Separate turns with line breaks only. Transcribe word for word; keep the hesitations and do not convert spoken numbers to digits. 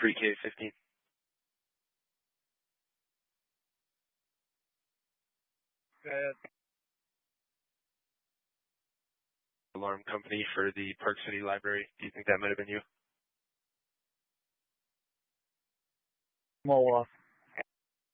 three K fifteen.
Go ahead.
Alarm company for the Park City Library. Do you think that might have been you?
Moloff.